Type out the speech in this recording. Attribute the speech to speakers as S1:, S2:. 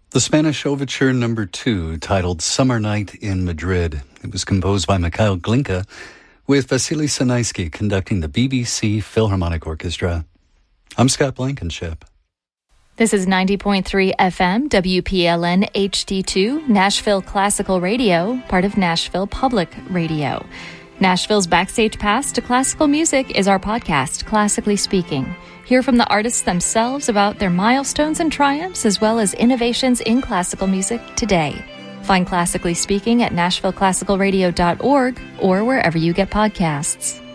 S1: The Spanish Overture No. 2, titled Summer Night in Madrid. It was composed by Mikhail Glinka, with Vasily Sanaisky conducting the BBC Philharmonic Orchestra. I'm Scott Blankenship.
S2: This is 90.3 FM, WPLN HD2, Nashville Classical Radio, part of Nashville Public Radio. Nashville's Backstage Pass to Classical Music is our podcast, Classically Speaking. Hear from the artists themselves about their milestones and triumphs, as well as innovations in classical music today. Find Classically Speaking at NashvilleClassicalRadio.org or wherever you get podcasts.